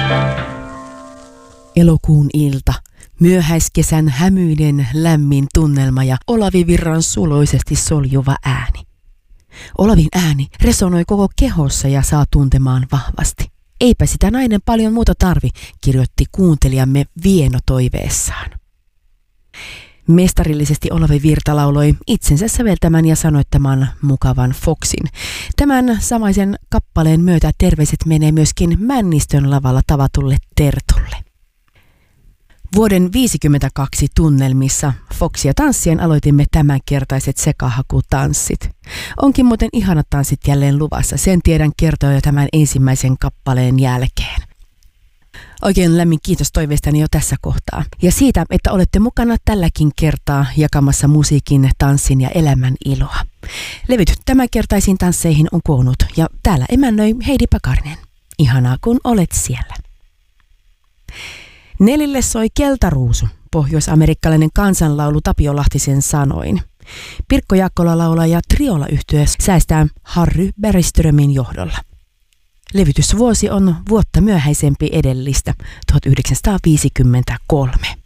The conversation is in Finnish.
Elokuun ilta, myöhäiskesän hämyinen lämmin tunnelma ja Olavi Virran suloisesti soljuva ääni. Olavin ääni resonoi koko kehossa ja saa tuntemaan vahvasti. Eipä sitä nainen paljon muuta tarvi, kirjoitti kuuntelijamme Vieno toiveessaan. Mestarillisesti Olavi Virta lauloi itsensä säveltämän ja sanoittaman mukavan Foxin. Tämän samaisen kappaleen myötä terveiset menee myöskin Männistön lavalla tavatulle Tertulle. Vuoden 1952 tunnelmissa Foxia tanssien aloitimme tämänkertaiset sekahakutanssit. Onkin muuten ihanat tanssit jälleen luvassa, sen tiedän kertoa jo tämän ensimmäisen kappaleen jälkeen. Oikein lämmin kiitos toiveistani jo tässä kohtaa. Ja siitä, että olette mukana tälläkin kertaa jakamassa musiikin, tanssin ja elämän iloa. Levyt tämänkertaisiin tansseihin on koonnut ja täällä emännöi Heidi Pakarinen. Ihanaa kun olet siellä. Nelille soi Keltaruusu, pohjoisamerikkalainen kansanlaulu Tapio Lahtisen sanoin. Pirkko Jaakkola laulaa ja Triola-yhtye säestää Harry Bergströmin johdolla. Levytysvuosi on vuotta myöhäisempi edellistä, 1953.